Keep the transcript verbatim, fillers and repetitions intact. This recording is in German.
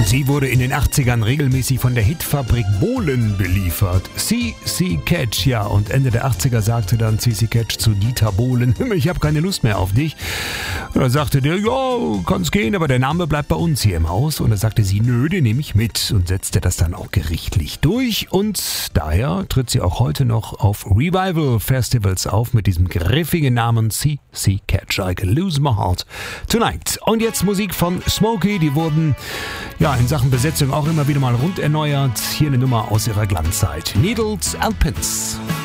Sie wurde in den achtzigern regelmäßig von der Hitfabrik Bohlen beliefert. C C Catch, ja, und Ende der achtziger sagte dann C C Catch zu Dieter Bohlen, ich habe keine Lust mehr auf dich. Und dann sagte der, ja, kann's gehen, aber der Name bleibt bei uns hier im Haus. Und dann sagte sie, nö, den nehme ich mit und setzte das dann auch gerichtlich durch. Und daher tritt sie auch heute noch auf Revival-Festivals auf mit diesem griffigen Namen C C Catch. I can lose my heart tonight. Und jetzt Musik von Smokey, die wurden ja in Sachen Besetzung auch immer wieder mal rund erneuert. Hier eine Nummer aus ihrer Glanzzeit. Needles and Pins.